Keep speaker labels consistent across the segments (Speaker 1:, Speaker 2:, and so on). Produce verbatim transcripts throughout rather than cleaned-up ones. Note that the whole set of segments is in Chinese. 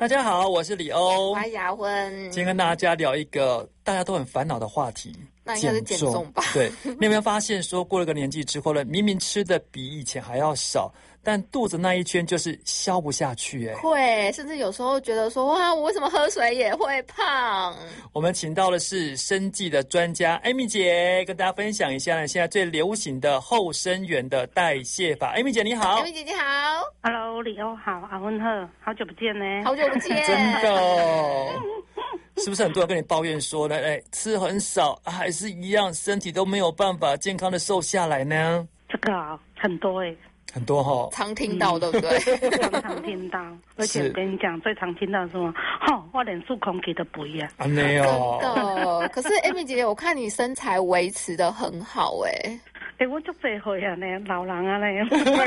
Speaker 1: 大家好，我是李欧，
Speaker 2: 我是雅芬。
Speaker 1: 今天跟大家聊一个大家都很烦恼的话题，
Speaker 2: 那应该是减重吧？
Speaker 1: 对，你有没有发现说过了个年纪之后呢，明明吃的比以前还要少，但肚子那一圈就是消不下去？哎，
Speaker 2: 会，甚至有时候觉得说，哇，我为什么喝水也会胖？
Speaker 1: 我们请到的是生技的专家 Amy 姐，跟大家分享一下呢，现在最流行的后生元的代谢法。Amy 姐你好。
Speaker 2: Amy 姐姐好。
Speaker 3: Hello， 李欧好，阿文赫，好久不见呢。
Speaker 2: 好久不见。
Speaker 1: 真的哦。是不是很多人跟你抱怨说呢，哎，吃很少还是一样身体都没有办法健康的瘦下来呢？
Speaker 3: 这个啊很多哎、欸，
Speaker 1: 很多齁，
Speaker 2: 常听到、嗯、对不对？
Speaker 3: 常常听到，而且我跟你讲最常听到是什么？吼，我脸数空气都不一样。
Speaker 1: 啊没有。
Speaker 2: 真的。可是 Amy 姐姐，我看你身材维持得很好哎、欸。
Speaker 3: 哎、欸，我足侪岁啊呢，老人啊呢。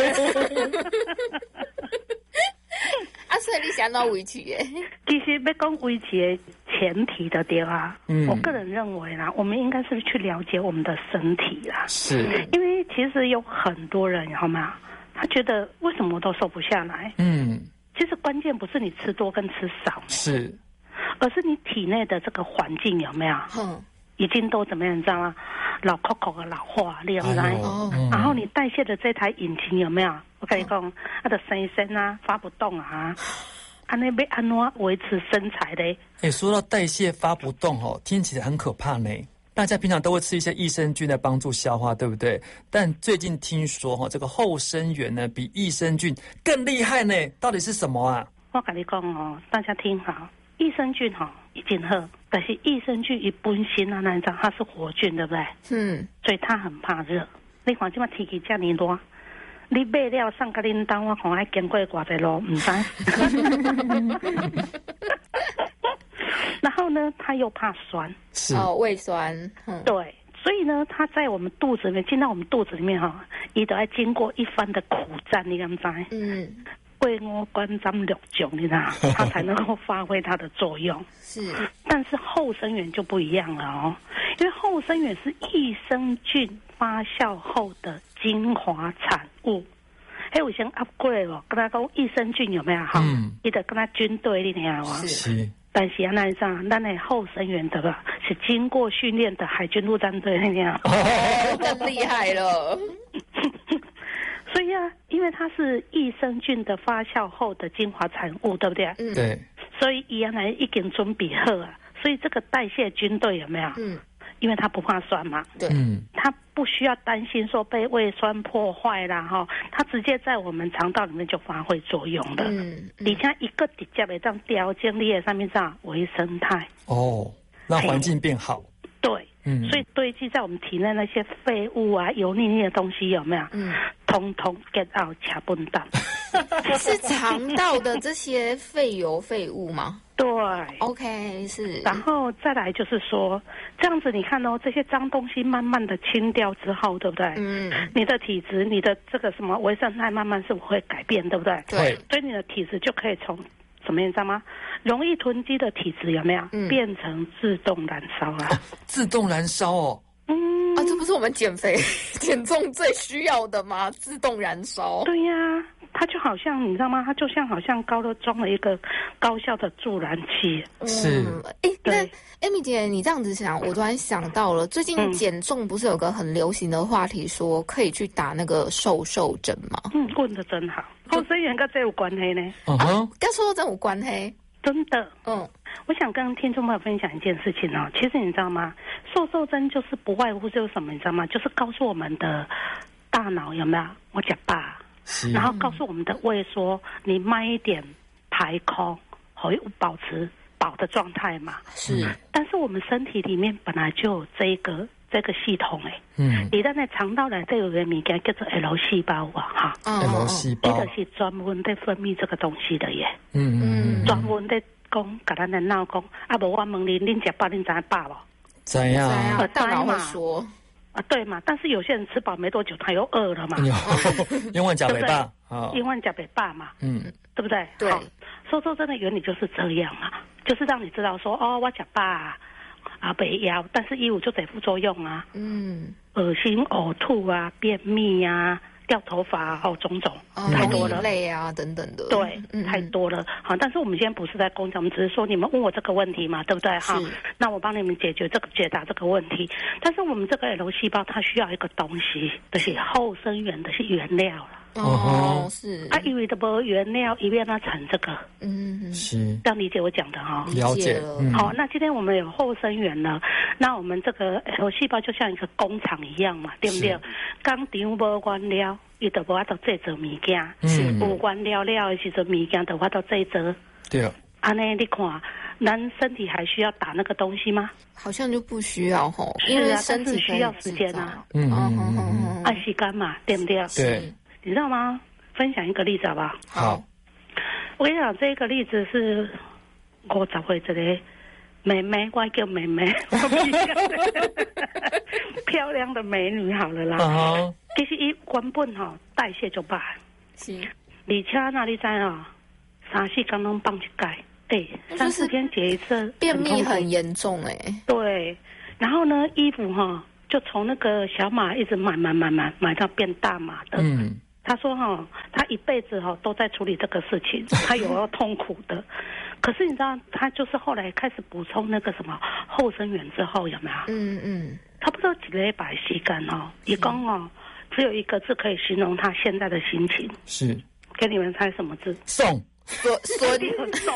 Speaker 2: 啊，所以你想要维持耶？
Speaker 3: 其实要讲维持的前提的对啊，嗯，我个人认为啦，我们应该是去了解我们的身体啦。
Speaker 1: 是，
Speaker 3: 因为其实有很多人，好吗？他觉得为什么我都瘦不下来？嗯，其实关键不是你吃多跟吃少，
Speaker 1: 是，
Speaker 3: 而是你体内的这个环境有没有？嗯，已经都怎么样，你知道吗？老口口的老化，你有没有？哦、嗯，然后你代谢的这台引擎有没有？我跟你讲，它的生生啊发不动啊，啊那要安怎维持身材嘞？
Speaker 1: 哎，说到代谢发不动哦，听起来很可怕呢。大家平常都会吃一些益生菌来帮助消化，对不对？但最近听说哈、哦，这个后生元呢比益生菌更厉害呢，到底是什么啊？
Speaker 3: 我跟你讲哦，大家听好，益生菌哈、哦、已经好，但是益生菌一本身啊，那你知道它是活菌，对不对？嗯，所以它很怕热。你看这么天气这么热。你买了送给恁兜，我看还经过偌济路，唔知。然后呢，它又怕酸，
Speaker 1: 是
Speaker 2: 哦，胃酸。
Speaker 3: 嗯、对，所以呢，它在我们肚子里面进到我们肚子里面哈，也都要经过一番的苦战，你敢知？嗯，胃五关张六种，你知道，它才能够发挥它的作用。
Speaker 2: 是，但
Speaker 3: 是后生元就不一样了哦，因为后生元是益生菌发酵后的精华产物，还有先 upgrade 哦，跟他讲益生菌有没有哈？嗯，伊得跟他军队里面啊，
Speaker 1: 是。
Speaker 3: 但是啊，那上咱的后生元的吧，是经过训练的海军陆战队那样，
Speaker 2: 哦，更厉害了。
Speaker 3: 所以啊，因为它是益生菌的发酵后的精华产物，对不对？
Speaker 1: 嗯，对。
Speaker 3: 所以原来已经准备好啊，所以这个代谢军队有没有？嗯。因为它不怕酸嘛，
Speaker 2: 对，
Speaker 3: 它不需要担心说被胃酸破坏啦哈，它直接在我们肠道里面就发挥作用了。嗯，而且一个直接的这样调整你的上面上微生态哦，
Speaker 1: 让环境变好。
Speaker 3: 对，嗯，所以堆积在我们体内那些废物啊、油腻腻的东西有没有？嗯，通通 get out 卡笨蛋。
Speaker 2: 是肠道的这些废油废物吗？
Speaker 3: 对
Speaker 2: ，OK 是，
Speaker 3: 然后再来就是说，这样子你看哦，这些脏东西慢慢的清掉之后，对不对？嗯，你的体质，你的这个什么微生态慢慢是会改变，对不对？
Speaker 1: 对，
Speaker 3: 所以你的体质就可以从什么你知道吗？容易囤积的体质有没有、嗯、变成自动燃烧啊、哦？
Speaker 1: 自动燃烧哦。
Speaker 2: 嗯啊，这不是我们减肥减重最需要的吗？自动燃烧。
Speaker 3: 对呀、啊。它就好像你知道吗？它就像好像高了装了一个高效的助燃器。
Speaker 1: 是，
Speaker 2: 哎、嗯，那 Amy 姐，你这样子想，我突然想到了，最近减重不是有个很流行的话题，说可以去打那个瘦瘦针吗？
Speaker 3: 嗯，问得真好。后生元跟这有关系呢？
Speaker 1: 嗯哼，
Speaker 2: 跟瘦瘦针有关系。
Speaker 3: 真的，嗯，我想跟听众朋友分享一件事情哦。其实你知道吗？瘦瘦针就是不外乎就是什么，你知道吗？就是告诉我们的大脑有没有我讲爸。然后告诉我们的胃说，你慢一点排空，会保持饱的状态嘛。
Speaker 2: 是，
Speaker 3: 但是我们身体里面本来就有这个这个系统哎，嗯，你在那肠道内都有个物件叫做 L 细胞啊，哈、
Speaker 1: 哦、，L 细胞，
Speaker 3: 它就是专门在分泌这个东西的耶，
Speaker 1: 嗯嗯，
Speaker 3: 专门在讲，给咱的脑讲，啊，无我问你，恁吃饱恁知饱不？
Speaker 1: 知呀，
Speaker 2: 大脑会说。
Speaker 3: 啊，对嘛，但是有些人吃饱没多久，他又饿了嘛。
Speaker 1: 因为假北霸，
Speaker 3: 因为假北霸嘛，嗯，对不对？
Speaker 2: 对，
Speaker 3: 瘦瘦针的原理就是这样嘛，就是让你知道说，哦，我假霸啊，北腰，但是一五就得副作用啊，嗯，恶心、呕吐啊，便秘啊， 掉头发啊，还有种种、
Speaker 2: 哦、
Speaker 3: 太多了，
Speaker 2: 累啊等等的，
Speaker 3: 对，嗯、太多了。好，但是我们今天不是在攻击，我们只是说你们问我这个问题嘛，对不对？哈，那我帮你们解决这个解答这个问题。但是我们这个 L 细胞它需要一个东西，就是后生元的是原料了。
Speaker 2: 哦，是
Speaker 3: 啊，因为都没原料，以便它产这个，
Speaker 1: 嗯，是
Speaker 3: 这样理解我讲的哈？
Speaker 1: 了解。
Speaker 3: 嗯、好，那今天我们有后生元了，那我们这个 L 细胞就像一个工厂一样嘛，对不对？工厂无原料，伊就无法度制作物件，嗯，有原料了的时阵，物件就法度制作。
Speaker 1: 对。
Speaker 3: 安尼你看，咱身体还需要打那个东西吗？
Speaker 2: 好像就不需要吼，
Speaker 3: 因为身体需要时间啊，
Speaker 1: 嗯嗯嗯，
Speaker 3: 按时间嘛，对不对？
Speaker 1: 对。
Speaker 3: 你知道吗？分享一个例子好不好？
Speaker 1: 好，
Speaker 3: 我跟你讲，这个例子是五十岁这个妹妹，我叫妹妹，漂亮的美女好了啦。Uh-huh. 其实伊原本吼、喔、代谢就慢，
Speaker 2: 是，
Speaker 3: 而且那你知啊，三四天拢放一盖，对，三四天解一次，
Speaker 2: 便秘很严重哎、欸。
Speaker 3: 对，然后呢，衣服哈、喔、就从那个小码一直买买买买买到变大码的。嗯。他说哈、哦，他一辈子哈、哦、都在处理这个事情，他有要痛苦的。可是你知道，他就是后来开始补充那个什么后生元之后，有没有？嗯嗯。他不知道几个礼拜时间哦，一共哦，只有一个字可以形容他现在的心情。
Speaker 1: 是。
Speaker 3: 给你们猜什么字？
Speaker 1: 送。
Speaker 2: 说说你
Speaker 3: 很送。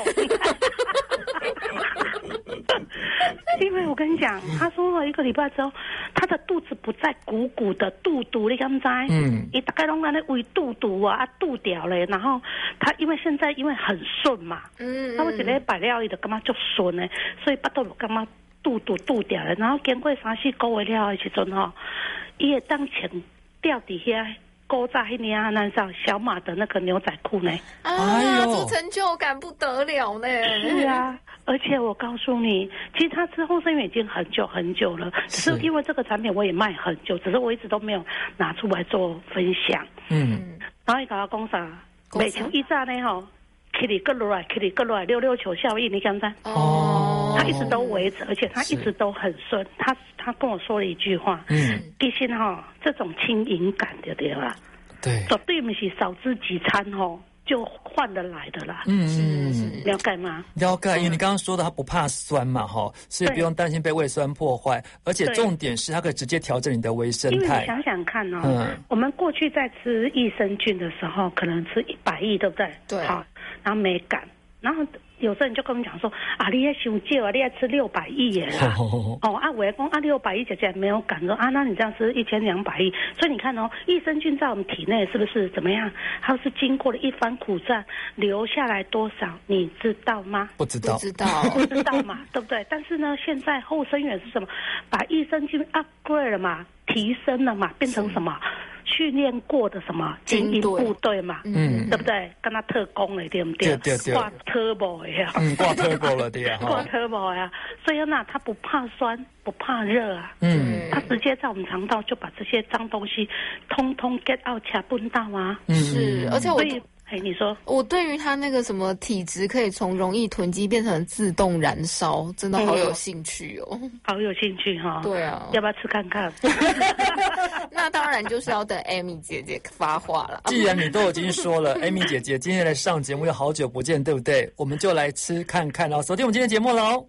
Speaker 3: 因为我跟你讲，他说了一个礼拜之后，他的肚子不再鼓鼓的肚肚，你敢知？嗯，伊大概拢安尼胃肚肚啊，啊肚掉嘞。然后他因为现在因为很顺嘛，嗯，他我一个摆料伊就感觉足顺嘞，所以巴肚就感觉肚肚肚掉嘞。然后经过三四个月了的时阵吼，伊会当穿吊底下。勾在那年那上小马的那个牛仔裤呢？
Speaker 2: 啊，这成就感不得了呢！
Speaker 3: 是啊，而且我告诉你，其实他吃后生元已经很久很久了，只是因为这个产品我也卖很久，只是我一直都没有拿出来做分享。嗯，然后伊甲我讲啥？每球一炸呢吼，起里个落来，起里个落来，溜溜球效应，你敢知？哦，他一直都维持，而且他一直都很顺。他他跟我说了一句话，嗯，其实哈，这种轻盈感对不对啦？
Speaker 1: 对，
Speaker 3: 绝对不是少吃几餐吼就换得来的啦。嗯嗯，了解吗？
Speaker 1: 了解，因为你刚刚说的，它不怕酸嘛，哈，所以不用担心被胃酸破坏，而且重点是它可以直接调整你的微生态。
Speaker 3: 因为你想想看哦，嗯、我们过去在吃益生菌的时候，可能吃一百亿，对不对？
Speaker 2: 对。
Speaker 3: 好，然后没感，然后。有些人就跟我们讲说啊，你也伤少啊，你也吃六百亿耶啦。哦, 哦啊，我讲啊，六百亿姐姐没有感说啊，那你这样吃一千两百亿，所以你看哦，益生菌在我们体内是不是怎么样？它是经过了一番苦战，留下来多少，你知道吗？
Speaker 1: 不知道，
Speaker 2: 不知道，
Speaker 3: 不知道嘛，对不对？但是呢，现在后生元是什么？把益生菌 upgrade 了嘛，提升了嘛，变成什么？训练过的什么精英部队嘛，嗯，对不对？跟他特工了，对不对？
Speaker 1: 对对对，
Speaker 3: 挂 turbo 呀，
Speaker 1: 嗯，挂 turbo 了，对呀，
Speaker 3: 挂 turbo 呀，所以呢，他不怕酸，不怕热啊，嗯，他直接在我们肠道就把这些脏东西通通 get out 卡奔到啊，
Speaker 2: 嗯，是，而且我。
Speaker 3: 哎，你说
Speaker 2: 我对于他那个什么体质可以从容易囤积变成自动燃烧，真的好有兴趣哦，
Speaker 3: 嗯、好有兴趣哈、哦。
Speaker 2: 对啊，
Speaker 3: 要不要吃看看？
Speaker 2: 那当然就是要等 Amy 姐姐发话了。
Speaker 1: 既然你都已经说了，Amy 姐姐今天来上节目，又好久不见，对不对？我们就来吃看看喽。收听我们今天的节目喽。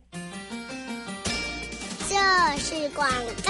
Speaker 4: 这是广告。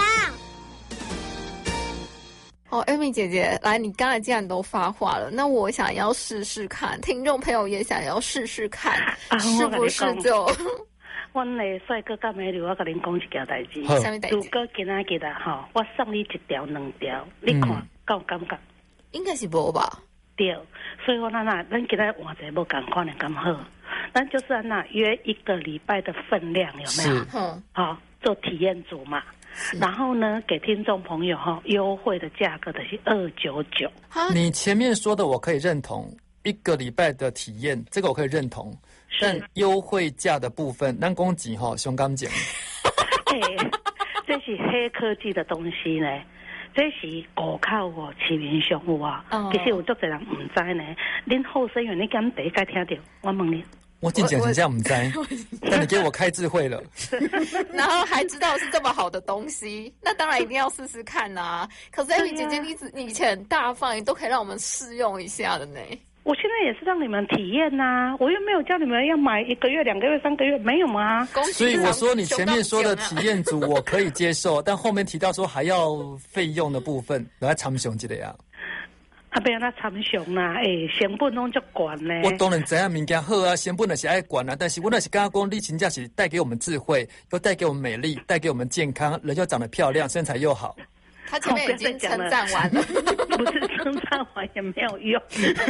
Speaker 2: 哦 ，Amy 姐姐，来，你刚才既然都发话了，那我想要试试看，听众朋友也想要试试看，啊、是不是就？
Speaker 3: 我嘞帅哥甲美女，我甲恁讲一件代志。
Speaker 2: 什么代志？
Speaker 3: 如果今仔日啊，吼，我送你一条两条，你看，够、嗯、感觉？
Speaker 2: 应该是无吧？
Speaker 3: 对，所以我那那，咱今仔换一个无共款的咁好，咱就是安那约一个礼拜的分量，有没有？嗯，好，做体验组嘛。然后呢，给听众朋友哈优惠的价格的是二九九。
Speaker 1: 你前面说的我可以认同，一个礼拜的体验，这个我可以认同。但优惠价的部分，咱讲钱哈，熊刚讲。
Speaker 3: 哎，这是黑科技的东西呢，这是国考哦，市民上有啊。哦、其实有足多人唔知呢，恁后生员你敢第一届听到？我问你。
Speaker 1: 我进讲成这样不在，但你给我开智慧了，
Speaker 2: 然后还知道是这么好的东西，那当然一定要试试看啊。可是 Amy 姐姐，你你以前很大方，你都可以让我们试用一下的呢。
Speaker 3: 我现在也是让你们体验呐、啊，我又没有叫你们要买一个月、两个月、三个月，没有吗？
Speaker 1: 所以我说你前面说的体验组我可以接受，但后面提到说还要费用的部分，来参详这个呀。
Speaker 3: 啊，不要那参详啦，诶、欸，成本拢足悬呢。
Speaker 1: 我当然知影物件好啊，成本也是爱管啊，但是我那是刚刚讲，你真正是带给我们智慧，又带给我们美丽，带给我们健康，人又长得漂亮，身材又好。
Speaker 2: 他前面已经称赞完了，
Speaker 3: 不是称赞完也没有用。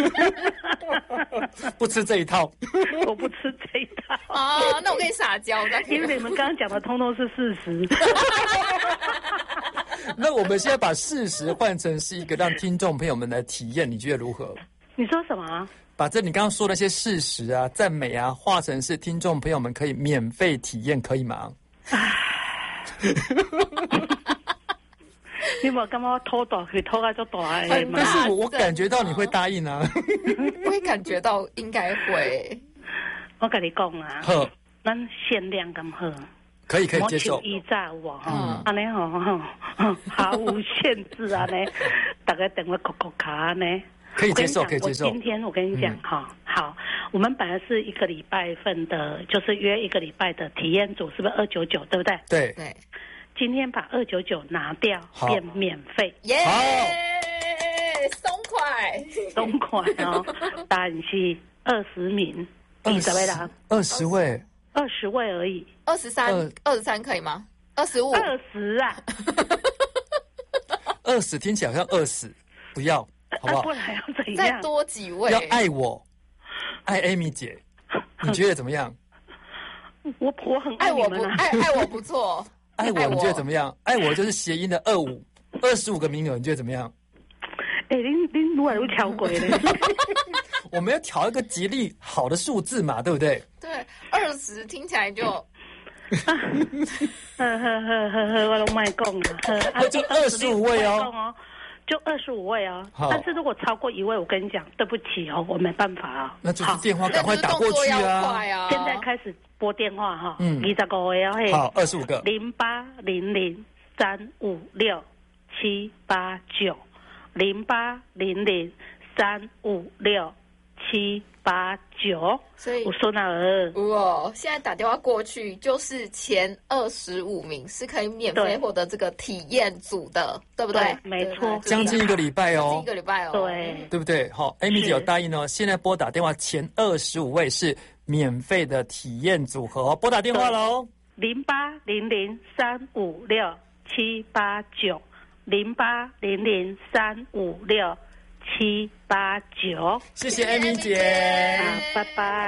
Speaker 1: 不吃这一套，
Speaker 3: 我不吃这一套
Speaker 2: 啊！那我跟你撒娇的，
Speaker 3: 因为你们刚刚讲的通通是事实。
Speaker 1: 那我们现在把事实换成是一个让听众朋友们来体验，你觉得如何？
Speaker 3: 你说什么？
Speaker 1: 把这你刚刚说的那些事实啊、赞美啊，化成是听众朋友们可以免费体验，可以吗？你有感觉我拖大去拖到这大的吗？ 但是我我感觉到你会答应啊。
Speaker 2: 我也感觉到应该会。
Speaker 3: 我跟你讲啊，
Speaker 1: 好，
Speaker 3: 咱限量咁好，
Speaker 1: 可以可以接受。
Speaker 3: 依照我哈，安尼吼吼毫无限制啊呢，大家等我扣扣卡呢。
Speaker 1: 可以接受，可以接受。
Speaker 3: 我今天我跟你讲哈、嗯，好，我们本来是一个礼拜份的，就是约一个礼拜的体验组，是不是二九九？对不对？
Speaker 1: 对
Speaker 2: 对。
Speaker 3: 今天把二九九拿掉，变免费。
Speaker 2: 耶、yeah! 松快，
Speaker 3: 松快哦！但是二十名，二十位啦，
Speaker 1: 二十位，
Speaker 3: 二十位而已。
Speaker 2: 二十三，二十三可以吗？二十五，
Speaker 3: 二十啊！
Speaker 1: 二十听起来好像饿死，不要，好不好？
Speaker 3: 不然要怎样？
Speaker 2: 再多几位，
Speaker 1: 要爱我，爱 Amy 姐，你觉得怎么样？
Speaker 3: 我我很爱你们、啊、
Speaker 2: 爱我不爱爱我不错。
Speaker 1: 爱我，你觉得怎么样？爱我就是谐音的二五，二十五个名额，你觉得怎么样？
Speaker 3: 哎、欸，您您如何又调过嘞？
Speaker 1: 我们要调一个吉利好的数字嘛，对不对？
Speaker 2: 对，二十听起来就，
Speaker 3: 呵呵呵呵呵，我都卖讲了，
Speaker 1: 那就二十五位哦，
Speaker 3: 就二十五位哦。但是如果超过一位，我跟你讲，对不起哦，我没办法啊、哦。
Speaker 1: 那就是电话赶快打过去啊！
Speaker 2: 啊
Speaker 3: 现在开始。拨电话哈，
Speaker 1: 嗯，
Speaker 3: 二十五位哦，嘿，
Speaker 1: 好，二十五个，
Speaker 3: 零八零零三五六七八九，零八零零三五六七八九，
Speaker 2: 所以
Speaker 3: 我说那儿，
Speaker 2: 哇，现在打电话过去就是前二十五名是可以免费获得这个体验组的，对不对？
Speaker 3: 对没错，
Speaker 1: 将近一个礼拜哦，
Speaker 2: 一个礼拜哦，
Speaker 3: 对，
Speaker 1: 对不对？好 ，Amy 姐有答应哦，现在拨打电话前二十五位是免费的体验组合哦，拨打电话喽，
Speaker 3: 零八零零三五六七八九，零八零零三五六七八九，
Speaker 1: 谢谢 Amy 姐，
Speaker 3: 好，拜拜。